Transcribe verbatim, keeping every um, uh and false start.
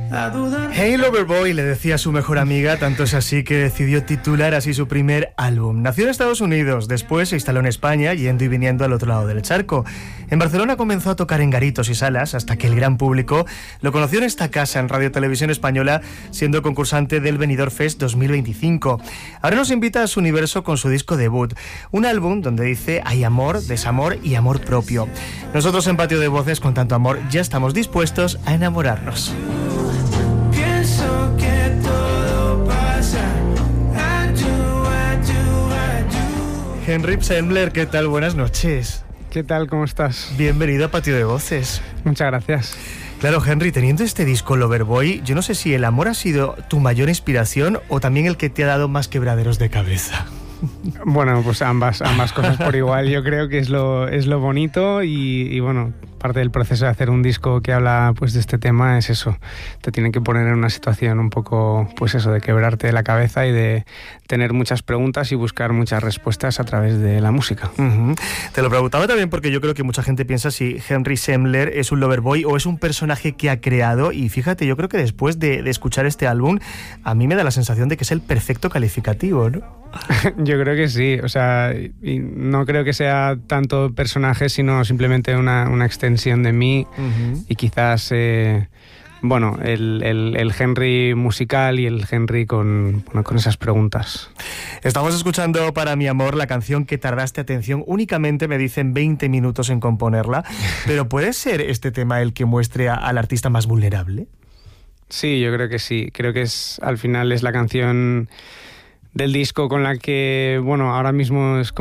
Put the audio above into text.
Hey Loverboy, le decía a su mejor amiga, tanto es así que decidió titular así su primer álbum. Nació en Estados Unidos, después se instaló en España, yendo y viniendo al otro lado del charco. En Barcelona comenzó a tocar en garitos y salas, hasta que el gran público lo conoció en esta casa, en Radio Televisión Española, siendo concursante del Benidorm Fest dos mil veinticinco. Ahora nos invita a su universo con su disco debut, un álbum donde dice hay amor, desamor y amor propio. Nosotros en Patio de Voces, con tanto amor, ya estamos dispuestos a enamorarnos. Henry Sembler, ¿qué tal? Buenas noches. ¿Qué tal? ¿Cómo estás? Bienvenido a Patio de Voces. Muchas gracias. Claro, Henry, teniendo este disco Loverboy, yo no sé si el amor ha sido tu mayor inspiración o también el que te ha dado más quebraderos de cabeza. Bueno, pues ambas, ambas cosas por igual. Yo creo que es lo, es lo bonito y, y bueno, parte del proceso de hacer un disco que habla pues de este tema es eso. Te tienen que poner en una situación un poco, pues eso, de quebrarte la cabeza y de tener muchas preguntas y buscar muchas respuestas a través de la música. Uh-huh. Te lo preguntaba también porque yo creo que mucha gente piensa si Henry Sembler es un Loverboy o es un personaje que ha creado, y fíjate, yo creo que después de, de escuchar este álbum, a mí me da la sensación de que es el perfecto calificativo, ¿no? Yo creo que sí, o sea, y no creo que sea tanto personaje, sino simplemente una, una extensión de mí. Uh-huh. Y quizás, eh, bueno, el, el, el Henry musical y el Henry con, bueno, con esas preguntas. Estamos escuchando Para mi amor, la canción que tardaste, atención, únicamente me dicen veinte minutos en componerla, pero ¿puede ser este tema el que muestre a, al artista más vulnerable? Sí, yo creo que sí, creo que es al final es la canción del disco con la que, bueno, ahora mismo es como